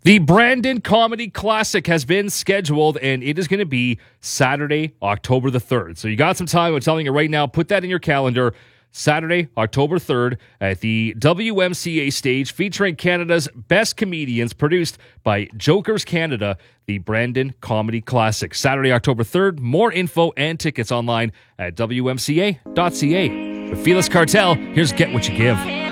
The Brandon Comedy Classic has been scheduled, and it is going to be Saturday, October the 3rd. So you got some time. I'm telling you right now, put that in your calendar. Saturday, October 3rd at the WMCA stage, featuring Canada's best comedians, produced by Jokers Canada, the Brandon Comedy Classic. Saturday, October 3rd. More info and tickets online at WMCA.ca. With Felix Cartel, here's Get What You Give.